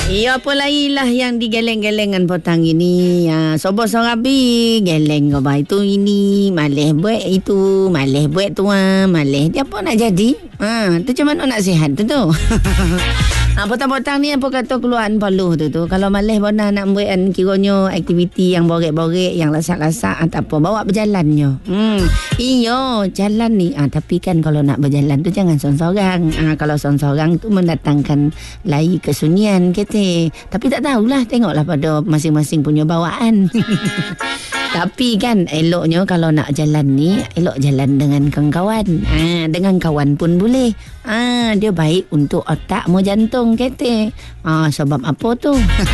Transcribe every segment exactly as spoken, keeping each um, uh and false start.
Ya apa lagi lah yang digeleng-gelengan petang ini. Ya, sobo sorabi geleng kau bah itu ini malih buat itu, malih buat tuan, malih dia apa nak jadi? Ha, tu cuma nak sihat tu tu. Ha, petang-petang ni apa kata keluaran Paluh tu tu. Kalau malih bona nak buat kan kiranya aktiviti yang borek-borek, yang lasak-lasak ataupun bawa berjalannya. Hmm. Iyo, jalan ni. Ah, tapi kan kalau nak berjalan tu jangan seorang-seorang. Ah, kalau seorang-seorang tu mendatangkan lai kesunyian kita. Tapi tak tahulah, tengoklah pada masing-masing punya bawaan. Tapi kan eloknya kalau nak jalan ni, elok jalan dengan kawan-kawan. Ah, dengan kawan pun boleh. Ah, dia baik untuk otak mau jantung kita. Ah, sebab apa tu?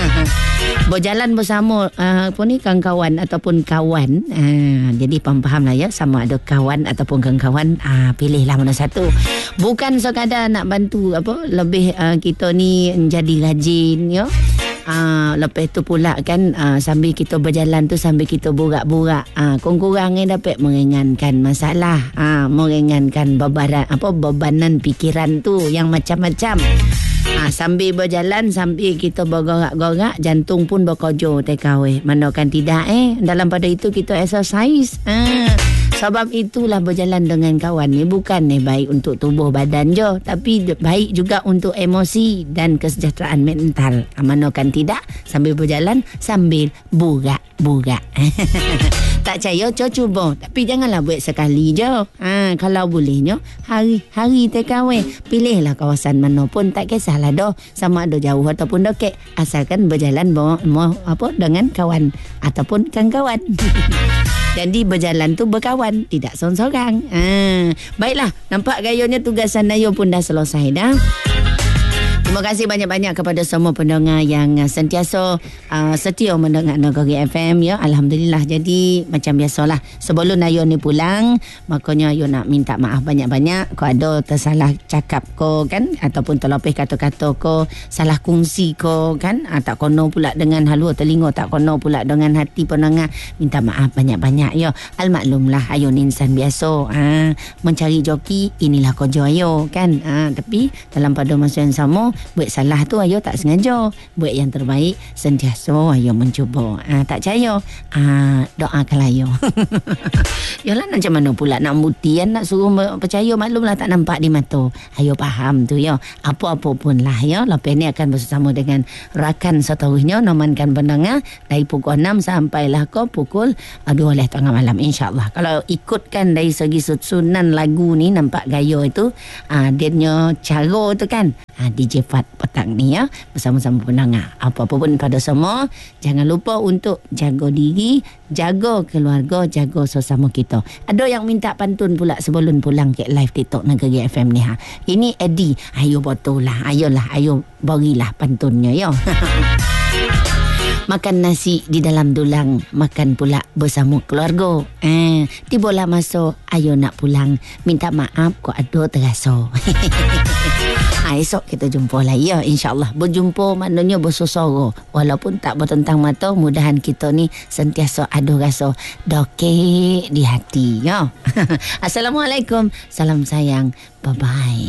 Berjalan bersama uh, apa ni kawan-kawan ataupun kawan. Ah, jadi faham-faham lah ya, sama ada kawan ataupun kawan-kawan. Ah, pilihlah mana satu. Bukan sekadar nak bantu apa, lebih uh, kita ni jadi rajin ya. Ah, lepas tu pula kan ah, sambil kita berjalan tu sambil kita borak-borak, ah, kurang-kurangnya dapat meringankan masalah, ah, meringankan bebanan apa bebanan fikiran tu yang macam-macam. Ah, sambil berjalan sambil kita bergerak-gerak, jantung pun berkojo tekawe. Mana kan tidak eh, dalam pada itu kita exercise. Ah, sebab itulah berjalan dengan kawan ni bukan ni baik untuk tubuh badan je, tapi baik juga untuk emosi dan kesejahteraan mental. Mana kan tidak, sambil berjalan sambil burak-burak. Tak percaya, cuba cuba. Tapi janganlah buat sekali je. Ha, kalau bolehnya hari-hari takeaway. Pilihlah kawasan mana pun, tak kisahlah dah sama ada jauh ataupun dekat, asalkan berjalan mau, mau apa dengan kawan ataupun kawan-kawan. Jadi berjalan tu berkawan, tidak seorang-seorang. Ha, baiklah, nampak gayanya tugasan Ayu pun dah selesai dah. Terima kasih banyak-banyak kepada semua pendengar yang uh, sentiasa uh, setia mendengar Negeri F M ya. Alhamdulillah. Jadi macam biasalah, sebelum Ayu ni pulang, makanya Ayu nak minta maaf banyak-banyak. Kau ada tersalah cakap ko kan, ataupun terlopeh kata-kata ko, salah kongsi ko kan, ah, tak kono pula dengan halua telinga, tak kono pula dengan hati pendengar. Minta maaf banyak-banyak ya. Almaklumlah Ayu ni insan biasa. Ah, mencari joki inilah kerja Ayu kan. Ah, tapi dalam pada masa yang sama, buat salah tu Ayu tak sengaja. Buat yang terbaik, sentiasa Ayu mencuba. Ah, tak percaya, ah, doakan Ayu. Yalah, macam mana pula nak bukti kan, nak suruh percaya, maklumlah tak nampak di mata. Ayu faham tu ya. Apa-apa pun lah ya. Lepas ni akan bersama dengan rakan seterusnya, nomankan pendengar dari pukul enam sampailah ke pukul dua belas tengah malam, insyaAllah. Kalau ikutkan dari segi susunan lagu ni, nampak gaya itu, ah, dia cara tu kan, ah, D J Fat petang ni ya, bersama-sama pendengar. Apa-apa pun pada semua, jangan lupa untuk jaga diri, jaga keluarga, jaga sesama kita. Ada yang minta pantun pula sebelum pulang ke live TikTok Negeri F M ni ha. Ini Eddie, ayo betul lah, ayolah, ayo berilah pantunnya ya. Makan nasi di dalam dulang, makan pula bersama keluarga. Eh, tibalah masa ayo nak pulang, minta maaf kok ada terasa. Ha, esok kita jumpa lah ya, insyaAllah. Berjumpa maknanya bersusara, walaupun tak bertentang mata. Mudahan kita ni sentiasa ada rasa dokek di hati ya. Assalamualaikum, salam sayang, bye bye.